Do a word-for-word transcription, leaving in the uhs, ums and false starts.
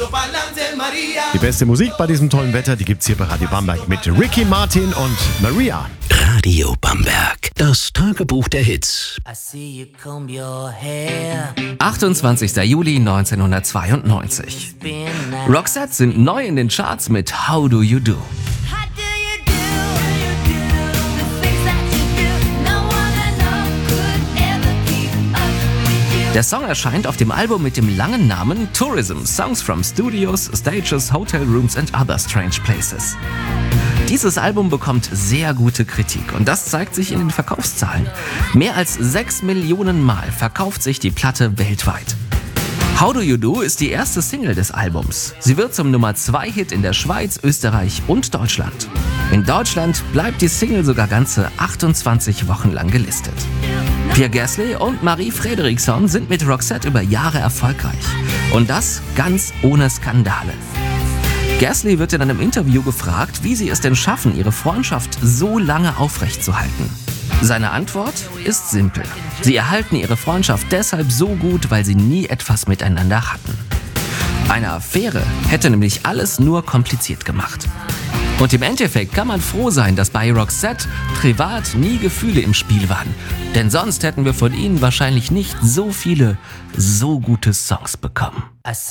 Die beste Musik bei diesem tollen Wetter, die gibt's hier bei Radio Bamberg mit Ricky Martin und Maria. Radio Bamberg, das Tagebuch der Hits. achtundzwanzigster Juli neunzehnhundertzweiundneunzig. Roxette sind neu in den Charts mit How Do You Do. Der Song erscheint auf dem Album mit dem langen Namen Tourism, Songs from Studios, Stages, Hotel Rooms and Other Strange Places. Dieses Album bekommt sehr gute Kritik und das zeigt sich in den Verkaufszahlen. Mehr als sechs Millionen Mal verkauft sich die Platte weltweit. How Do You Do ist die erste Single des Albums. Sie wird zum Nummer zwei Hit in der Schweiz, Österreich und Deutschland. In Deutschland bleibt die Single sogar ganze achtundzwanzig Wochen lang gelistet. Pierre Gasly und Marie Fredriksson sind mit Roxette über Jahre erfolgreich. Und das ganz ohne Skandale. Gasly wird in einem Interview gefragt, wie sie es denn schaffen, ihre Freundschaft so lange aufrechtzuerhalten. Seine Antwort ist simpel. Sie erhalten ihre Freundschaft deshalb so gut, weil sie nie etwas miteinander hatten. Eine Affäre hätte nämlich alles nur kompliziert gemacht. Und im Endeffekt kann man froh sein, dass bei Roxette privat nie Gefühle im Spiel waren. Denn sonst hätten wir von ihnen wahrscheinlich nicht so viele, so gute Songs bekommen.